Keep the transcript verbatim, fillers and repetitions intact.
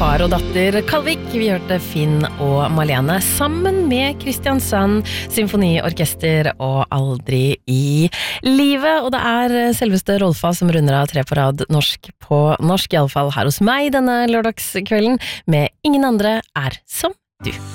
far og datter Kalvik. Vi hørte Finn og Malene sammen med Kristiansand Symfoniorkester og Aldri i livet. Og det er selveste Rolfa som runder av tre på rad norsk på norsk, i alle fall her hos meg denne lørdagskvelden, med Ingen andre er som du.